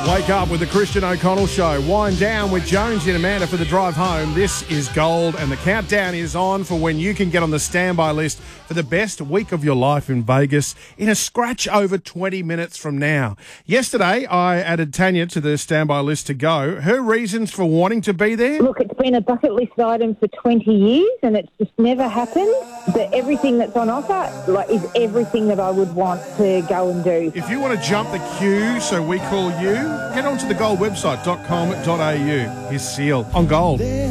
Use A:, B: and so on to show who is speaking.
A: Wake up with the Christian O'Connell Show. Wind down with Jones and Amanda for the drive home. This is Gold, and the countdown is on for when you can get on the standby list for the best week of your life in Vegas in a scratch over 20 minutes from now. Yesterday, I added Tanya to the standby list to go. Her reasons for wanting to be there?
B: Look, it's been a bucket list item for 20 years, and it's just never happened. But everything that's on offer is everything that I would want to go and do.
A: If you want to jump the queue, so we call you, head on to the goldwebsite.com.au. Here's Seal on Gold.